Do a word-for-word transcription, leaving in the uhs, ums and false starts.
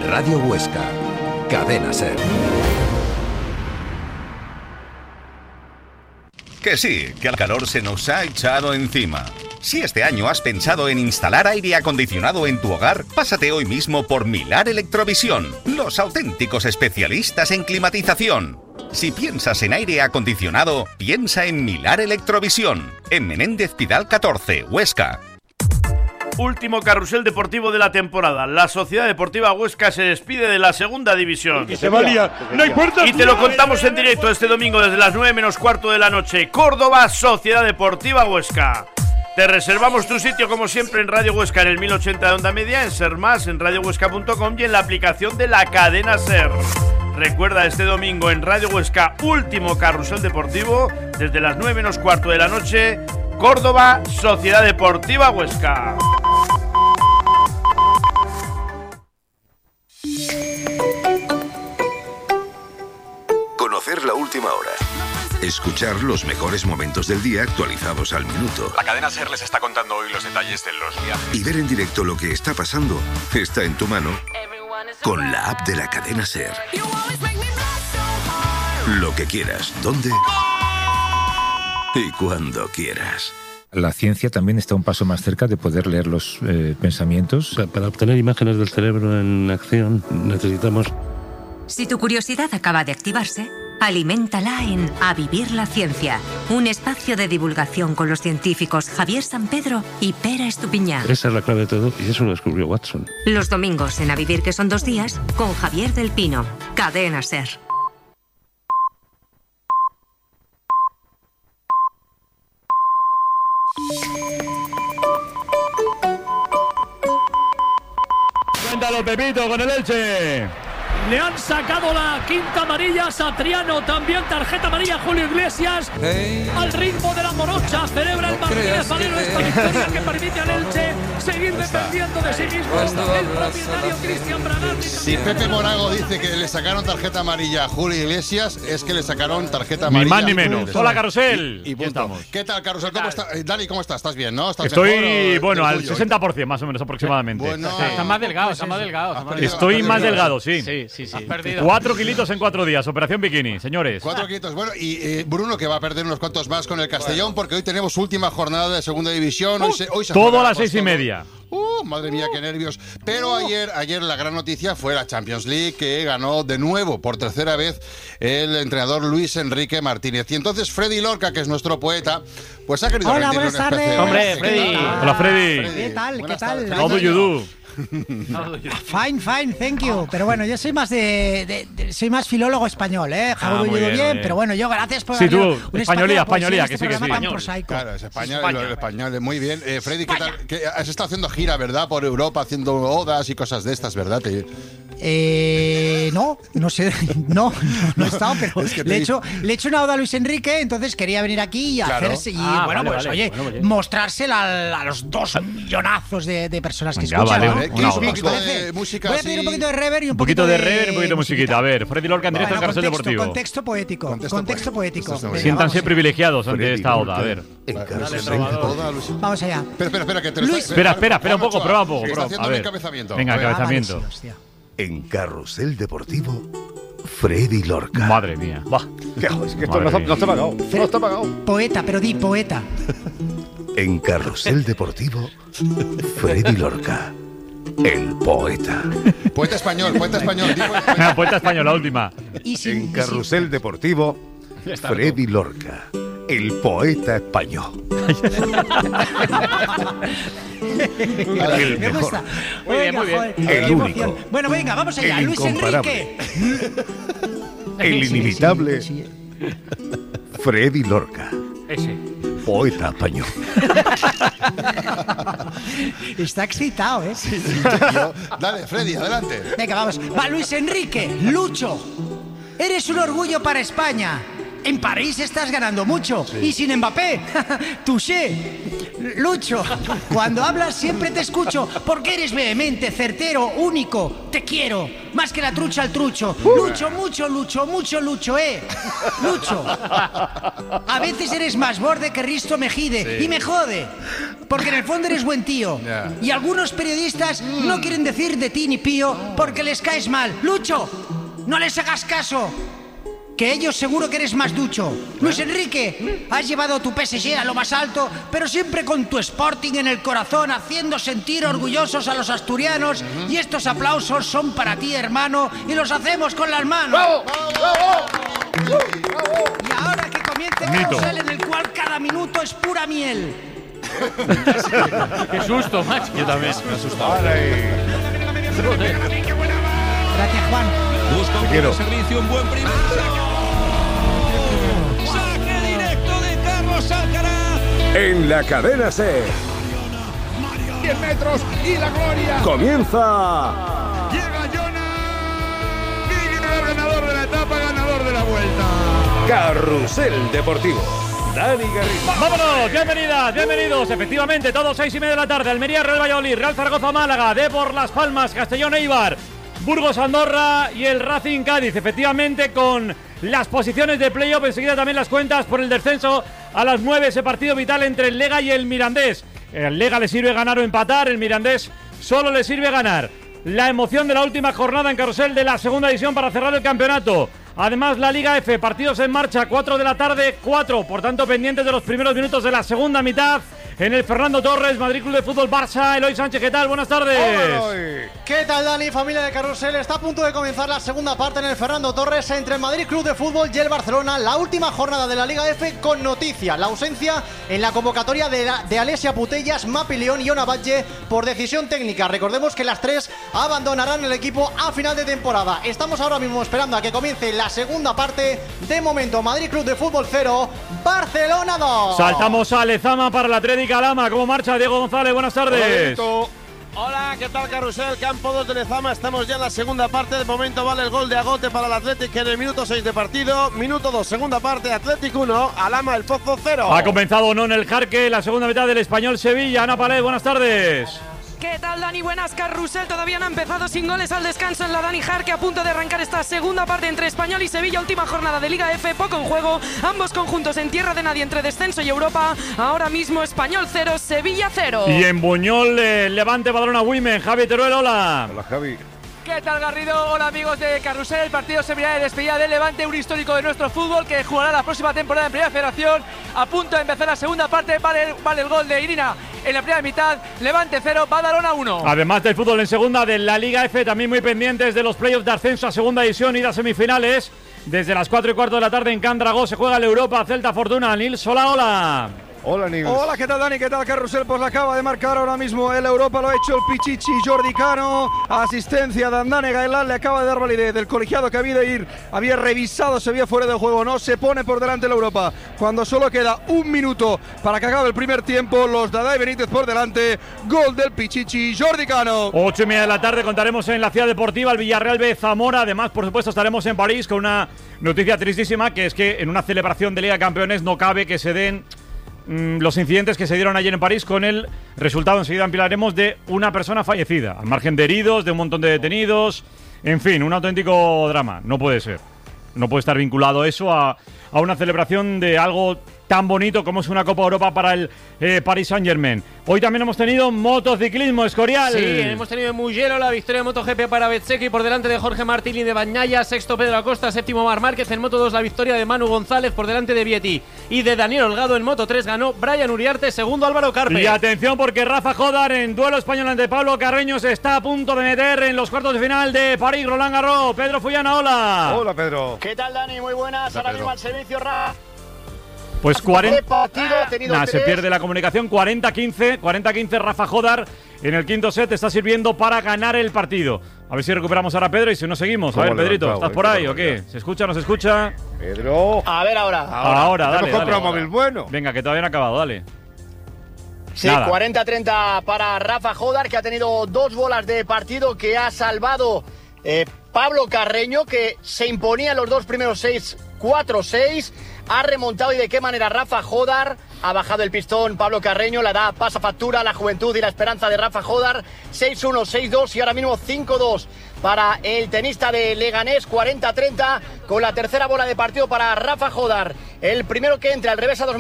Radio Huesca, Cadena SER. Que sí, que el calor se nos ha echado encima. Si este año has pensado en instalar aire acondicionado en tu hogar, pásate hoy mismo por Milar Electrovisión, los auténticos especialistas en climatización. Si piensas en aire acondicionado, piensa en Milar Electrovisión, en Menéndez Pidal catorce, Huesca. Último carrusel deportivo de la temporada. La Sociedad Deportiva Huesca se despide de la segunda división. Y se valía. No hay puertas. Y te lo contamos en directo este domingo desde las nueve menos cuarto de la noche. Córdoba, Sociedad Deportiva Huesca. Te reservamos tu sitio como siempre en Radio Huesca en el mil ochenta de onda media, en Ser Más, en radio huesca punto com y en la aplicación de la cadena Ser. Recuerda, este domingo en Radio Huesca, último carrusel deportivo desde las nueve menos cuarto de la noche. Córdoba, Sociedad Deportiva Huesca. Conocer la última hora. Escuchar los mejores momentos del día actualizados al minuto. La cadena SER les está contando hoy los detalles de los viajes. Y ver en directo lo que está pasando está en tu mano con la app de la cadena SER. Lo que quieras, dónde y cuando quieras. La ciencia también está un paso más cerca de poder leer los eh, pensamientos. Para, para obtener imágenes del cerebro en acción necesitamos... Si tu curiosidad acaba de activarse, aliméntala en A Vivir la Ciencia, un espacio de divulgación con los científicos Javier Sampedro y Pera Estupiñán. Esa es la clave de todo y eso lo descubrió Watson. Los domingos en A Vivir, que son dos días, con Javier del Pino. Cadena SER. Cuéntalo, Pepito, con el Elche. Le han sacado la quinta amarilla a Satriano, también tarjeta amarilla a Julio Iglesias. Hey, al ritmo de la morocha celebra el Martínez Valero esta victoria que permite al Elche seguir dependiendo de sí mismo. El propietario Cristian Branagh. Si Pepe Morago dice que le sacaron tarjeta amarilla a Julio Iglesias, es que le sacaron tarjeta amarilla. Ni más ni menos. Hola, Carrusel. Y, y estamos. ¿Qué tal, Carrusel? ¿Cómo está? Dani, ¿cómo estás? ¿Estás bien, no? ¿Estás Estoy, bueno, al sesenta por ciento más o menos aproximadamente. Bueno, sí. Está más delgado, está más delgado. Estoy más delgado, sí. Sí, sí, sí. Cuatro kilitos en cuatro días, operación bikini, señores. Cuatro kilitos, bueno, y eh, Bruno que va a perder unos cuantos más con el Castellón, porque hoy tenemos última jornada de segunda división. Hoy se, hoy se todo a las seis y media. Uh, madre mía, qué nervios. Pero ayer, ayer la gran noticia fue la Champions League, que ganó de nuevo, por tercera vez, el entrenador Luis Enrique Martínez. Y entonces Freddy Lorca, que es nuestro poeta, pues ha querido Hola, buenas tardes. Hombre, Freddy. Hola, Freddy. ¿Qué tal? ¿Qué tal? How do you do? Fine, fine, thank you. Pero bueno, yo soy más de, de, de soy más filólogo español, ¿eh? Ah, muy bien, bien, pero bueno, yo gracias por sí, tú, un españolía, españolía, que sí, que sí. Claro, es español, el español, muy bien. Eh, Freddy, ¿qué tal? ¿Qué, has estado haciendo gira, ¿verdad? Por Europa, haciendo odas y cosas de estas, ¿verdad? Te... Eh, no, no sé, no, no, no he estado, pero es que le, he hecho, le he hecho una oda a Luis Enrique, entonces quería venir aquí y claro. hacerse, y ah, bueno, vale, pues vale. oye, bueno, oye. mostrársela a, a los dos millonazos de, de personas que ya escuchan. Vale, ¿no? ¿eh? ¿Qué un poquito de música? Voy a pedir un poquito de reverb y un, un poquito poquito de reverb y un poquito de musiquita. A ver, Freddy Lorca en directo en Carrusel Deportivo. Contexto poético, contexto, contexto poético. poético. Venga, siéntanse privilegiados ante esta oda, a ver. Vamos allá. Espera, espera, espera, que te Luis, está, espera, espera, espera un poco, prueba un poco. Está haciendo a ver. encabezamiento. Venga, encabezamiento. Ah, vale, sí, En Carrusel Deportivo, Freddy Lorca. Madre mía. Bah, que, es que esto no está, no está pagado. No está pagado. Poeta, pero di poeta. En Carrusel Deportivo, Freddy Lorca, el poeta. Poeta español, poeta español. Di poeta, Venga, poeta español, la última. Y sin, en Carrusel sin... Deportivo, Freddy Lorca, el poeta español. El Me mejor. gusta. Muy bien, muy bien. Joder, El qué único. emoción. Bueno, venga, vamos allá. El Luis incomparable. Enrique. El inimitable Sí, sí, sí. Freddy Lorca, Ese. poeta español. Está excitado, ¿eh? Sí, sí, yo. Dale, Freddy, adelante. Venga, vamos. Va, Luis Enrique, Lucho. Eres un orgullo para España. En París estás ganando mucho. Sí. Y sin Mbappé, touché. Lucho, cuando hablas siempre te escucho, porque eres vehemente, certero, único. Te quiero, más que la trucha al trucho. Lucho, mucho, Lucho, mucho, Lucho, eh. Lucho. A veces eres más borde que Risto Mejide, sí. Y me jode. porque en el fondo eres buen tío. Ya. Y algunos periodistas no quieren decir de ti ni pío porque les caes mal. Lucho, no les hagas caso, que ellos seguro que eres más ducho. Luis Enrique, has llevado tu P S G a lo más alto, pero siempre con tu Sporting en el corazón, haciendo sentir orgullosos a los asturianos. Y estos aplausos son para ti, hermano, y los hacemos con las manos. ¡Bravo! ¡Bravo! Y ahora que comience el Mito. carrusel en el cual cada minuto es pura miel. Qué susto, macho. Yo también me he asustado. Gracias, Juan. Busca un quiero. buen servicio, un buen primer. Saque directo de Carlos Alcaraz. En la cadena SER. diez metros y la gloria. Comienza. Llega Jonas. Y ganador de la etapa, ganador de la vuelta. Carrusel Deportivo. Dani Garrido. ¡Vámonos! Bienvenidas, bienvenidos. Efectivamente, todos seis y media de la tarde. Almería, Real Valladolid, Real Zaragoza, Málaga, Depor, Las Palmas, Castellón, Eibar, Burgos, Andorra y el Racing Cádiz. Efectivamente, con las posiciones de playoff. Enseguida también las cuentas por el descenso a las nueve. Ese partido vital entre el Lega y el Mirandés. El Lega le sirve ganar o empatar. El Mirandés solo le sirve ganar. La emoción de la última jornada en carrusel de la segunda división para cerrar el campeonato. Además, la Liga F, partidos en marcha, cuatro de la tarde, cuatro. Por tanto, pendientes de los primeros minutos de la segunda mitad. En el Fernando Torres, Madrid Club de Fútbol Barça. Eloy Sánchez, ¿qué tal? Buenas tardes. ¿Qué tal, Dani? Familia de Carrusel. Está a punto de comenzar la segunda parte en el Fernando Torres entre el Madrid Club de Fútbol y el Barcelona. La última jornada de la Liga F con noticia. La ausencia en la convocatoria de, la, de Alessia Putellas, Mapi León y Ona Batlle por decisión técnica. Recordemos que las tres abandonarán el equipo a final de temporada. Estamos ahora mismo esperando a que comience la segunda parte. De momento, Madrid Club de Fútbol cero, Barcelona dos. Saltamos a Lezama para la Atlética Lama. ¿Cómo marcha Diego González? Buenas tardes. Hola, ¿qué tal, Carrusel? Campo dos de Lezama, estamos ya en la segunda parte. De momento vale el gol de Agote para el Athletic en el minuto seis de partido. Minuto dos, segunda parte, Athletic uno, Alama el Pozo cero. Ha comenzado o no en el Jarque la segunda mitad del Español Sevilla. Ana Pared, buenas tardes. ¿Qué tal, Dani? Buenas, Carrusel. Todavía no ha empezado sin goles al descanso en la Dani Jarque, a punto de arrancar esta segunda parte entre Español y Sevilla. Última jornada de Liga F, poco en juego. Ambos conjuntos en tierra de nadie entre descenso y Europa. Ahora mismo Español cero, Sevilla cero. Y en Buñol, eh, Levante, Badalona, Women. Javi Teruel, hola. Hola, Javi. ¿Qué tal, Garrido? Hola, amigos de Carrusel. El partido servirá de despedida del Levante, un histórico de nuestro fútbol que jugará la próxima temporada en Primera Federación. A punto de empezar la segunda parte, vale, vale el gol de Irina en la primera mitad. Levante cero, Badalona uno. Además del fútbol en segunda de la Liga F, también muy pendientes de los playoffs de ascenso a segunda división y las semifinales. Desde las cuatro y cuarto de la tarde en Candragó se juega el Europa Celta Fortuna. Nils, hola, hola. Hola, Nils. Hola, ¿qué tal, Dani? ¿Qué tal, Carrusel? Pues la acaba de marcar ahora mismo el Europa, lo ha hecho el Pichichi Jordi Cano. Asistencia de Andane Gailán, le acaba de dar validez del colegiado que había de ir, había revisado, se había fuera de juego, no se pone por delante el Europa. Cuando solo queda un minuto para que acabe el primer tiempo, los Dadai Benítez por delante, gol del Pichichi Jordi Cano. Ocho y media de la tarde contaremos en la Ciudad Deportiva el Villarreal B Zamora. Además, por supuesto, estaremos en París con una noticia tristísima, que es que en una celebración de Liga de Campeones no cabe que se den los incidentes que se dieron ayer en París, con el resultado, enseguida ampliaremos, de una persona fallecida, al margen de heridos, de un montón de detenidos, en fin, un auténtico drama. No puede ser, no puede estar vinculado eso a, a una celebración de algo tan bonito como es una Copa Europa para el eh, Paris Saint-Germain. Hoy también hemos tenido motociclismo, Escorial. Sí, hemos tenido en Mugello la victoria de MotoGP para Bezzecchi por delante de Jorge Martini de Bagnaia, sexto Pedro Acosta, séptimo Marc Márquez. En Moto dos la victoria de Manu González por delante de Vietti y de Daniel Holgado. En Moto tres ganó Brian Uriarte, segundo Álvaro Carpe. Y atención, porque Rafa Jodar en duelo español ante Pablo Carreño se está a punto de meter en los cuartos de final de París Roland Garros. Pedro Fullana, hola. Hola, Pedro. ¿Qué tal, Dani? Muy buenas. Ahora mismo al servicio, Ra. Pues cuarenta. Partido, Nah, se pierde la comunicación. cuarenta quince. cuarenta quince Rafa Jodar en el quinto set. Está sirviendo para ganar el partido. A ver si recuperamos ahora a Pedro y si no seguimos. A ver, Pedrito, ¿estás por ahí o qué? ¿Se escucha o no se escucha? Pedro. A ver ahora. Ahora, ahora dale. Hemos comprado dale. móvil bueno. Venga, que todavía no ha acabado, dale. Sí, Nada. cuarenta treinta para Rafa Jodar, que ha tenido dos bolas de partido, que ha salvado eh, Pablo Carreño, que se imponía en los dos primeros seis, cuatro seis. Ha remontado, y de qué manera. Rafa Jodar ha bajado el pistón. Pablo Carreño la da, pasa factura a la juventud y la esperanza de Rafa Jodar. seis uno, seis dos y ahora mismo cinco dos para el tenista de Leganés. Cuarenta treinta con la tercera bola de partido para Rafa Jodar. El primero que entra al revés a dos